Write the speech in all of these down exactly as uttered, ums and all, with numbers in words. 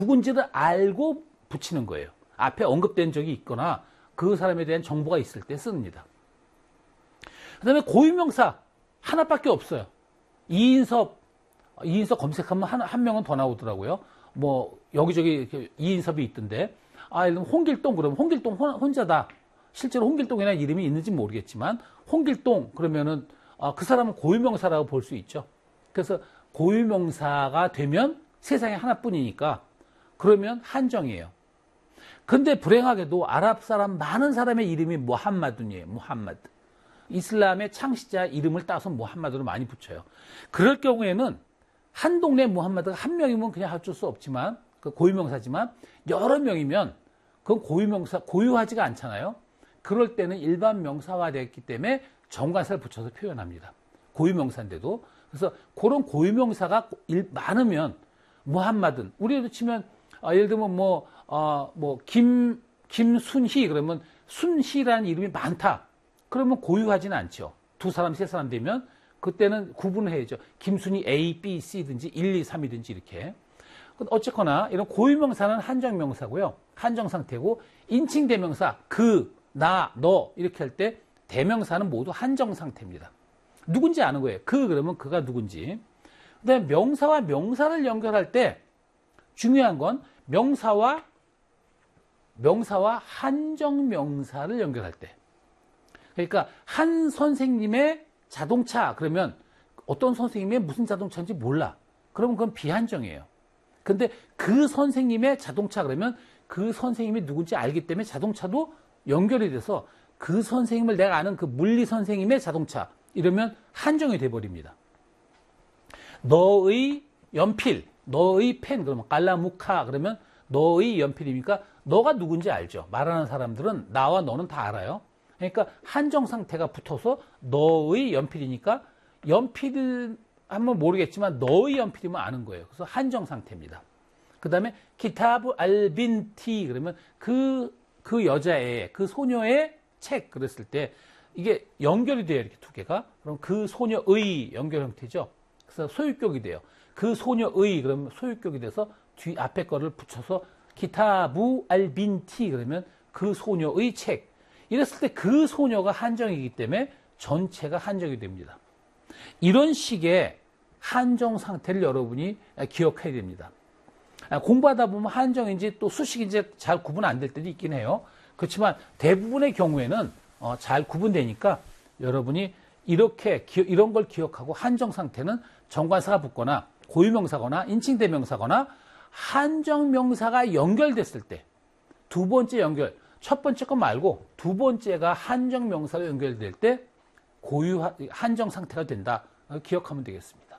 누군지를 알고 붙이는 거예요. 앞에 언급된 적이 있거나 그 사람에 대한 정보가 있을 때 씁니다. 그 다음에 고유명사 하나밖에 없어요. 이인섭, 이인섭 검색하면 한, 한 명은 더 나오더라고요. 뭐 여기저기 이인섭이 있던데, 아, 이런 홍길동 그러면 홍길동 혼자다. 실제로 홍길동이라는 이름이 있는지 모르겠지만 홍길동 그러면은 아, 그 사람은 고유명사라고 볼 수 있죠. 그래서 고유명사가 되면 세상에 하나뿐이니까 그러면 한정이에요. 근데 불행하게도 아랍 사람 많은 사람의 이름이 무함마둔이에요. 무함마드. 이슬람의 창시자 이름을 따서 무함마드로 많이 붙여요. 그럴 경우에는 한 동네 무함마드가 한 명이면 그냥 어쩔 수 없지만 그 고유명사지만 여러 명이면 그건 고유명사 고유하지가 않잖아요. 그럴 때는 일반 명사화됐기 때문에 정관사를 붙여서 표현합니다. 고유명사인데도. 그래서 그런 고유명사가 많으면 무함마든 우리도 치면 아, 예를 들면 뭐, 어, 뭐, 김, 김순희, 그러면 순희라는 이름이 많다. 그러면 고유하지는 않죠. 두 사람, 세 사람 되면 그때는 구분을 해야죠. 김순희 A, B, C든지 일, 이, 삼이든지 이렇게. 어쨌거나 이런 고유명사는 한정명사고요. 한정상태고 인칭대명사, 그, 나, 너 이렇게 할 때 대명사는 모두 한정상태입니다. 누군지 아는 거예요. 그, 그러면 그가 누군지. 그 다음에 명사와 명사를 연결할 때 중요한 건 명사와 명사와 한정명사를 연결할 때. 그러니까 한 선생님의 자동차 그러면 어떤 선생님의 무슨 자동차인지 몰라. 그러면 그건 비한정이에요. 근데 그 선생님의 자동차 그러면 그 선생님이 누군지 알기 때문에 자동차도 연결이 돼서 그 선생님을 내가 아는 그 물리 선생님의 자동차 이러면 한정이 돼버립니다. 너의 연필, 너의 펜, 그러면 깔라무카, 그러면 너의 연필이니까 너가 누군지 알죠. 말하는 사람들은 나와 너는 다 알아요. 그러니까 한정 상태가 붙어서 너의 연필이니까 연필을 하면 모르겠지만 너의 연필이면 아는 거예요. 그래서 한정 상태입니다. 그 다음에 키타브 알빈티, 그러면 그, 그 여자의, 그 소녀의 책, 그랬을 때 이게 연결이 돼요. 이렇게 두 개가. 그럼 그 소녀의 연결 형태죠. 그래서 소유격이 돼요. 그 소녀의 그러면 소유격이 돼서 뒤 앞에 거를 붙여서 키타부 알빈티 그러면 그 소녀의 책. 이랬을 때 그 소녀가 한정이기 때문에 전체가 한정이 됩니다. 이런 식의 한정 상태를 여러분이 기억해야 됩니다. 공부하다 보면 한정인지 또 수식인지 잘 구분 안 될 때도 있긴 해요. 그렇지만 대부분의 경우에는 잘 구분되니까 여러분이 이렇게 이런 걸 기억하고 한정 상태는 정관사가 붙거나 고유명사거나 인칭대명사거나 한정명사가 연결됐을 때 두 번째 연결, 첫 번째 거 말고 두 번째가 한정명사로 연결될 때 고유 한정 상태가 된다. 기억하면 되겠습니다.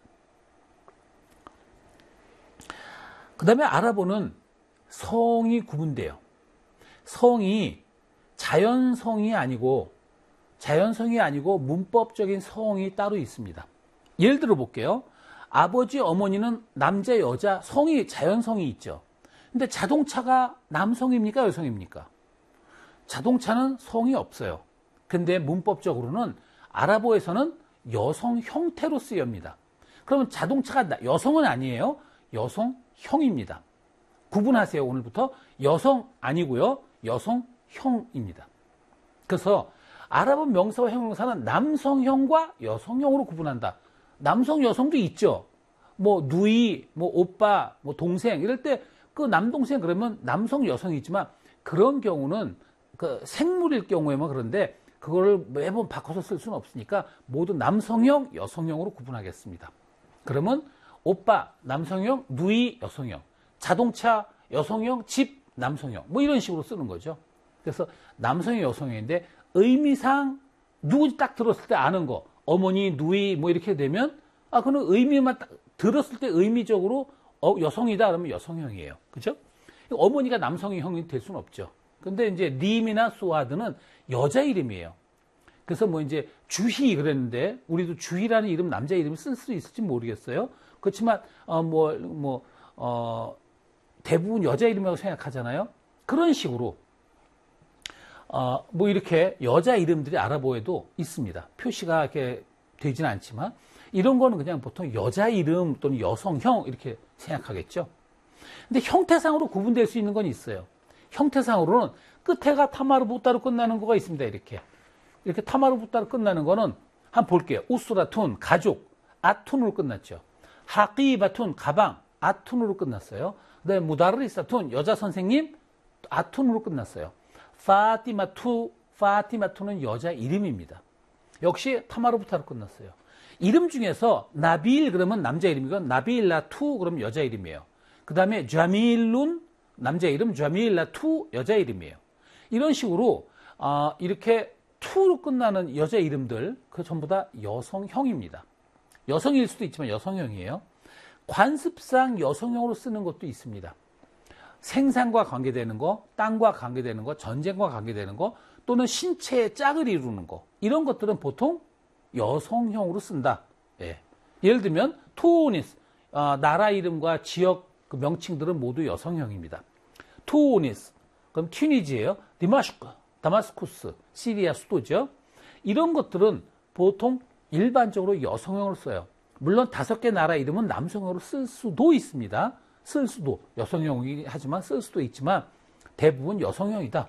그 다음에 알아보는 성이 구분돼요. 성이 자연성이 아니고 자연성이 아니고 문법적인 성이 따로 있습니다. 예를 들어 볼게요. 아버지, 어머니는 남자, 여자, 성이, 자연성이 있죠. 근데 자동차가 남성입니까? 여성입니까? 자동차는 성이 없어요. 근데 문법적으로는 아랍어에서는 여성 형태로 쓰여집니다. 그러면 자동차가 여성은 아니에요. 여성형입니다. 구분하세요. 오늘부터 여성 아니고요. 여성형입니다. 그래서 아랍어 명사와 형용사는 남성형과 여성형으로 구분한다. 남성, 여성도 있죠. 뭐, 누이, 뭐, 오빠, 뭐, 동생, 이럴 때, 그 남동생 그러면 남성, 여성이 있지만, 그런 경우는, 그 생물일 경우에만 그런데, 그거를 매번 바꿔서 쓸 수는 없으니까, 모두 남성형, 여성형으로 구분하겠습니다. 그러면, 오빠, 남성형, 누이, 여성형, 자동차, 여성형, 집, 남성형, 뭐 이런 식으로 쓰는 거죠. 그래서, 남성형, 여성형인데, 의미상, 누군지 딱 들었을 때 아는 거, 어머니, 누이 뭐 이렇게 되면 아 그는 의미만 딱 들었을 때 의미적으로 어, 여성이다 그러면 여성형이에요. 그죠? 어머니가 남성의 형이 될 수는 없죠. 근데 이제 림이나 수아드는 여자 이름이에요. 그래서 뭐 이제 주희 그랬는데 우리도 주희라는 이름 남자 이름을 쓸 수 있을지 모르겠어요. 그렇지만 어, 뭐, 뭐, 어, 대부분 여자 이름이라고 생각하잖아요. 그런 식으로 어, 뭐 이렇게 여자 이름들이 아랍어에도 있습니다. 표시가 이렇게 되지는 않지만 이런 거는 그냥 보통 여자 이름 또는 여성형 이렇게 생각하겠죠. 근데 형태상으로 구분될 수 있는 건 있어요. 형태상으로는 끝에가 타마르 부따로 끝나는 거가 있습니다. 이렇게. 이렇게 타마르 부따로 끝나는 거는 한번 볼게요. 우스라툰, 가족, 아툰으로 끝났죠. 하끼바툰, 가방, 아툰으로 끝났어요. 그 다음에 무다르리사툰, 여자 선생님, 아툰으로 끝났어요. 파티마투, 파티마투는 여자 이름입니다. 역시 타마르 부따로 끝났어요. 이름 중에서 나빌 그러면 남자 이름이고 나빌라투 그러면 여자 이름이에요. 그 다음에 자밀룬 남자 이름, 자밀라투 여자 이름이에요. 이런 식으로 어, 이렇게 투로 끝나는 여자 이름들 그 전부 다 여성형입니다. 여성일 수도 있지만 여성형이에요. 관습상 여성형으로 쓰는 것도 있습니다. 생산과 관계되는 거, 땅과 관계되는 거, 전쟁과 관계되는 거, 또는 신체의 짝을 이루는 거 이런 것들은 보통 여성형으로 쓴다. 예. 예를 들면 투니스 어, 나라 이름과 지역 그 명칭들은 모두 여성형입니다. 투니스 그럼 튀니지예요. 디마슈크, 다마스쿠스, 시리아 수도죠. 이런 것들은 보통 일반적으로 여성형으로 써요. 물론 다섯 개 나라 이름은 남성형으로 쓸 수도 있습니다. 쓸 수도 여성형이긴 하지만 쓸 수도 있지만 대부분 여성형이다.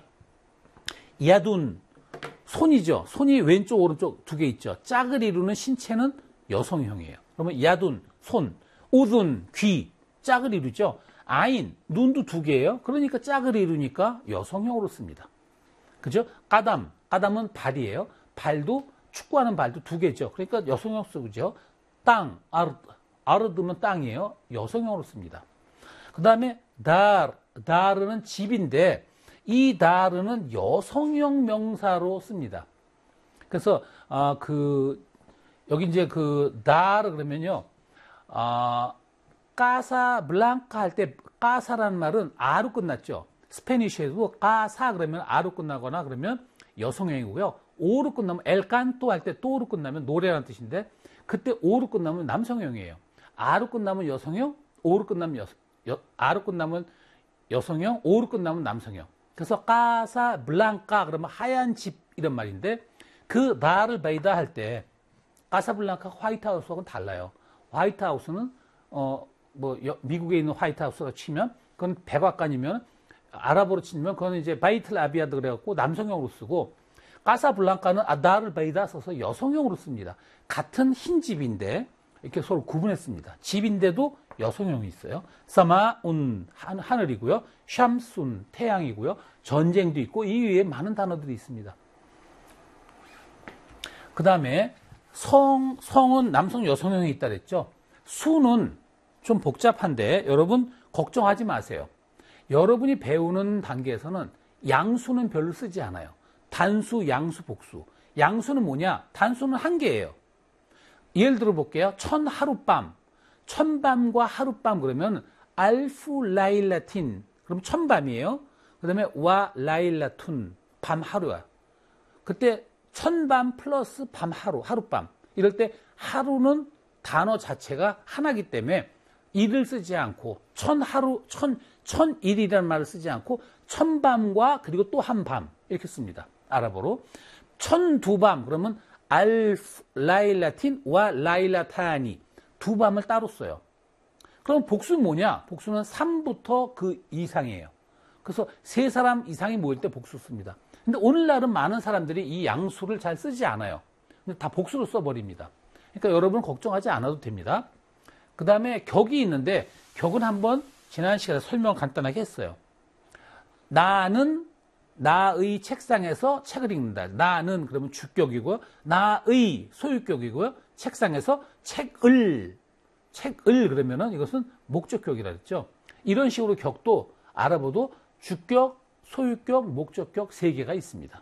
야둔 손이죠. 손이 왼쪽 오른쪽 두 개 있죠. 짝을 이루는 신체는 여성형이에요. 그러면 야둔 손, 우둔 귀 짝을 이루죠. 아인 눈도 두 개예요. 그러니까 짝을 이루니까 여성형으로 씁니다. 그죠? 까담 까담은 발이에요. 발도 축구하는 발도 두 개죠. 그러니까 여성형 쓰죠. 땅 아르 아르드면 땅이에요. 여성형으로 씁니다. 그 다음에 다르 다르는 집인데 이 다르는 여성형 명사로 씁니다. 그래서 아, 그 여기 이제 그 다르 그러면요, 아, 까사블랑카 할 때 까사라는 말은 아로 끝났죠. 스페니쉬에도 까사 그러면 아로 끝나거나 그러면 여성형이고요. 오로 끝나면 엘칸토 할 때 또로 끝나면 노래라는 뜻인데 그때 오로 끝나면 남성형이에요. 아로 끝나면 여성형, 오로 끝나면 여성, 여, 아로 끝나면 여성형, 오로 끝나면 남성형. 그래서 까사 블랑카 그러면 하얀 집 이런 말인데 그 나를 베이다 할 때 까사블랑카 화이트하우스하고는 달라요. 화이트하우스는 어 뭐 미국에 있는 화이트하우스가 치면 그건 백악관이면 아랍어로 치면 그건 이제 바이틀 아비아드 그래갖고 남성형으로 쓰고 까사블랑카는 아다를 베이다 써서 여성형으로 씁니다. 같은 흰 집인데 이렇게 서로 구분했습니다. 집인데도 여성형이 있어요. 사마운 하늘이고요. 샴순 태양이고요. 전쟁도 있고 이 위에 많은 단어들이 있습니다. 그 다음에 성, 성은 남성 여성형이 있다 그랬죠. 수는 좀 복잡한데 여러분 걱정하지 마세요. 여러분이 배우는 단계에서는 양수는 별로 쓰지 않아요. 단수, 양수, 복수. 양수는 뭐냐? 단수는 한 개예요. 예를 들어 볼게요. 천 하룻밤. 천밤과 하룻밤 그러면 알프 라일라틴. 그럼 천밤이에요. 그 다음에 와 라일라툰. 밤 하루야. 그때 천밤 플러스 밤 하루. 하룻밤. 이럴 때 하루는 단어 자체가 하나이기 때문에 일을 쓰지 않고 천하루, 천, 천일이라는 말을 쓰지 않고 천밤과 그리고 또 한 밤 이렇게 씁니다. 아랍어로. 천두밤 그러면 알프 라일라틴 와 라일라타니 두 밤을 따로 써요. 그럼 복수는 뭐냐? 복수는 삼부터 그 이상이에요. 그래서 세 사람 이상이 모일 때 복수 씁니다. 근데 오늘날은 많은 사람들이 이 양수를 잘 쓰지 않아요. 근데 다 복수로 써버립니다. 그러니까 여러분 걱정하지 않아도 됩니다. 그 다음에 격이 있는데 격은 한번 지난 시간에 설명을 간단하게 했어요. 나는 나의 책상에서 책을 읽는다. 나는 그러면 주격이고요. 나의 소유격이고요. 책상에서 책을 책을 그러면은 이것은 목적격이라 했죠. 이런 식으로 격도 알아봐도 주격, 소유격, 목적격 세 개가 있습니다.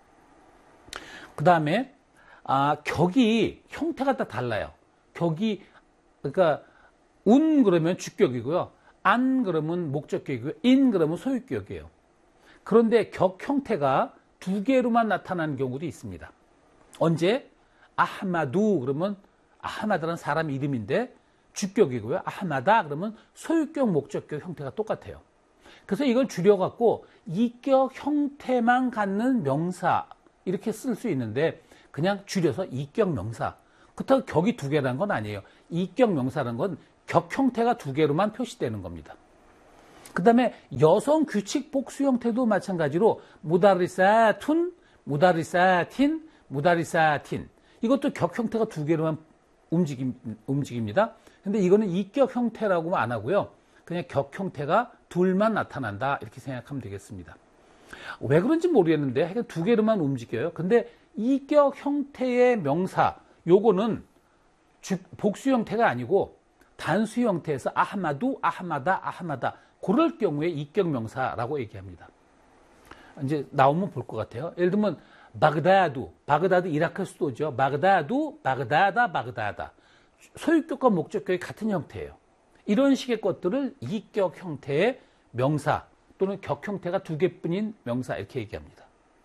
그 다음에 아, 격이 형태가 다 달라요. 격이 그러니까 운 그러면 주격이고요. 안 그러면 목적격이고요. 인 그러면 소유격이에요. 그런데 격 형태가 두 개로만 나타나는 경우도 있습니다. 언제? 아하마두 그러면 아하마다는 사람 이름인데 주격이고요. 아하마다 그러면 소유격, 목적격 형태가 똑같아요. 그래서 이걸 줄여갖고 이격 형태만 갖는 명사 이렇게 쓸 수 있는데 그냥 줄여서 이격 명사. 그렇다고 격이 두 개라는 건 아니에요. 이격 명사라는 건 격 형태가 두 개로만 표시되는 겁니다. 그 다음에 여성 규칙 복수 형태도 마찬가지로 무다리사툰, 무다리사틴, 무다리사틴. 이것도 격 형태가 두 개로만 움직임, 움직입니다. 근데 이거는 이격 형태라고는 안 하고요. 그냥 격 형태가 둘만 나타난다. 이렇게 생각하면 되겠습니다. 왜 그런지 모르겠는데 하여간 두 개로만 움직여요. 근데 이격 형태의 명사, 요거는 복수 형태가 아니고 단수 형태에서 아하마두, 아하마다, 아하마다. 그럴 경우에 이격 명사라고 얘기합니다. 이제 나오면 볼 것 같아요. 예를 들면 바그다두, 바그다드 이라크 수도죠. 바그다두, 바그다다, 바그다다. 소유격과 목적격이 같은 형태예요. 이런 식의 것들을 이격 형태의 명사 또는 격 형태가 두 개뿐인 명사 이렇게 얘기합니다.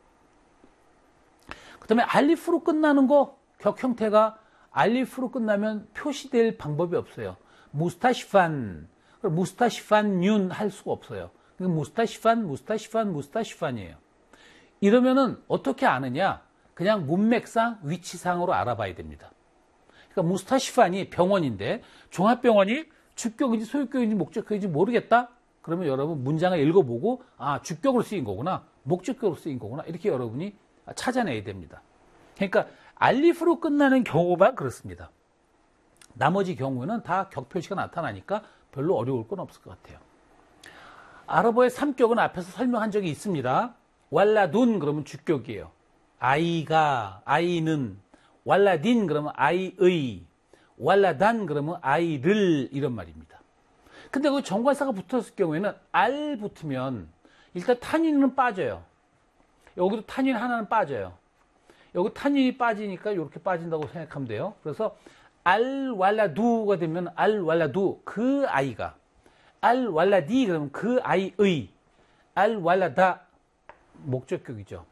그 다음에 알리프로 끝나는 거 격 형태가 알리프로 끝나면 표시될 방법이 없어요. 무스타시판, 무스타시판윤 할 수가 없어요. 무스타시판, 무스타시판, 무스타시판이에요. 이러면은 어떻게 아느냐? 그냥 문맥상, 위치상으로 알아봐야 됩니다. 그러니까 무스타시판이 병원인데 종합병원이 주격인지 소유격인지 목적격인지 모르겠다? 그러면 여러분 문장을 읽어보고 아 주격으로 쓰인 거구나, 목적격으로 쓰인 거구나 이렇게 여러분이 찾아내야 됩니다. 그러니까 알리프로 끝나는 경우만 그렇습니다. 나머지 경우는 다 격표시가 나타나니까 별로 어려울 건 없을 것 같아요. 아랍어의 삼격은 앞에서 설명한 적이 있습니다. 왈라둔 그러면 주격이에요. 아이가, 아이는. 왈라딘 그러면 아이의. 왈라단 그러면 아이를 이런 말입니다. 근데 그 정관사가 붙었을 경우에는 알 붙으면 일단 탄인은 빠져요. 여기도 탄인 하나는 빠져요. 여기 탄인이 빠지니까 이렇게 빠진다고 생각하면 돼요. 그래서 알 왈라두가 되면 알 왈라두 그 아이가, 알 왈라디 그러면 그 아이의, 알 왈라다 목적격이죠.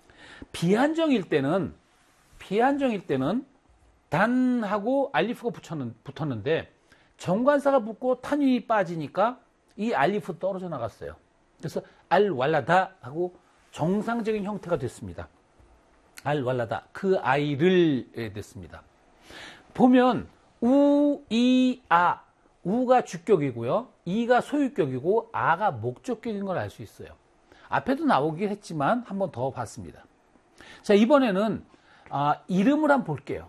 비한정일 때는 비한정일 때는 단하고 알리프가 붙었는데 정관사가 붙고 탄인이 빠지니까 이 알리프 떨어져 나갔어요. 그래서 알 왈라다 하고 정상적인 형태가 됐습니다. 알 왈라다 그 아이를 됐습니다. 보면 우, 이, 아 우가 주격이고요. 이가 소유격이고 아가 목적격인 걸 알 수 있어요. 앞에도 나오긴 했지만 한 번 더 봤습니다. 자, 이번에는 아, 이름을 한번 볼게요.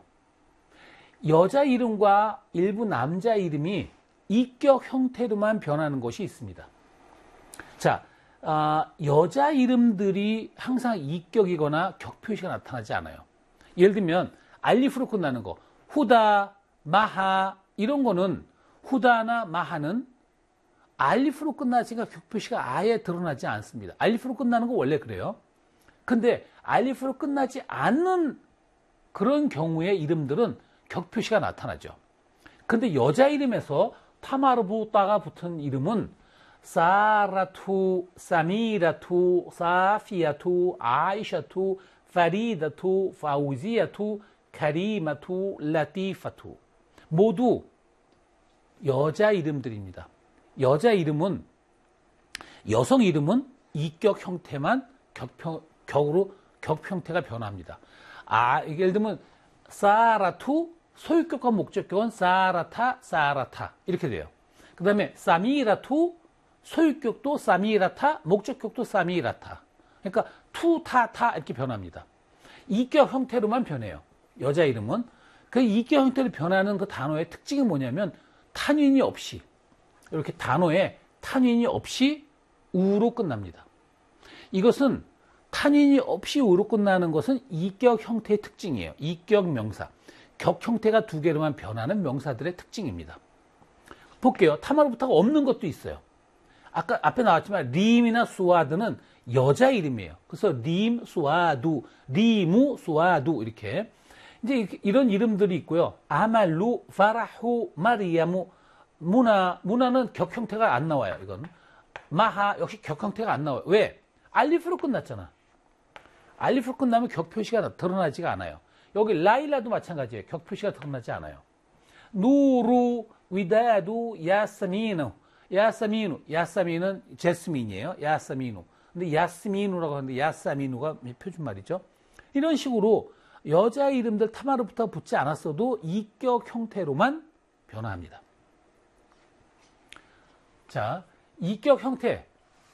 여자 이름과 일부 남자 이름이 이격 형태로만 변하는 것이 있습니다. 자, 아, 여자 이름들이 항상 이격이거나 격 표시가 나타나지 않아요. 예를 들면 알리프로 끝나는 거 후다, 마하 이런 거는 후다나 마하는 알리프로 끝나지가 격 표시가 아예 드러나지 않습니다. 알리프로 끝나는 거 원래 그래요. 근데 알리프로 끝나지 않는 그런 경우의 이름들은 격 표시가 나타나죠. 근데 여자 이름에서 타마르부따가 붙은 이름은 사라투, 사미라투, 사피아투, 아이샤투, 파리다투, 파우지아투, 카리마투, 라티파투 모두 여자 이름들입니다. 여자 이름은 여성 이름은 이격 형태만 격평, 격으로 격 형태가 변합니다. 아, 예를 들면 사라투 소유격과 목적격은 사라타, 사라타 이렇게 돼요. 그 다음에 사미라투 소유격도 사미라타, 목적격도 사미라타. 그러니까 투, 타, 타 이렇게 변합니다. 이격 형태로만 변해요. 여자 이름은. 그 이격 형태로 변하는 그 단어의 특징이 뭐냐면 탄인이 없이 이렇게 단어에 탄인이 없이 우로 끝납니다. 이것은 탄인이 없이 우로 끝나는 것은 이격 형태의 특징이에요. 이격 명사. 격 형태가 두 개로만 변하는 명사들의 특징입니다. 볼게요. 타마르부타가 없는 것도 있어요. 아까 앞에 나왔지만 림이나 수아드는 여자 이름이에요. 그래서 림, 수아두, 리무, 수아두 이렇게 이제 이런 이름들이 있고요. 아말루, 파라후, 마리아무, 무나, 무나는 격 형태가 안 나와요. 이건 마하 역시 격 형태가 안 나와요. 왜? 알리프로 끝났잖아. 알리프로 끝나면 격 표시가 드러나지가 않아요. 여기 라일라도 마찬가지예요. 격 표시가 드러나지 않아요. 누루, 위다두, 야스미누, 야스미누, 야스미는 제스민이에요. 야스미누. 근데 야스미누라고 하는데 야스미누가 표준말이죠. 이런 식으로 여자 이름들 타마르부터 붙지 않았어도 이격 형태로만 변화합니다. 자, 이격 형태,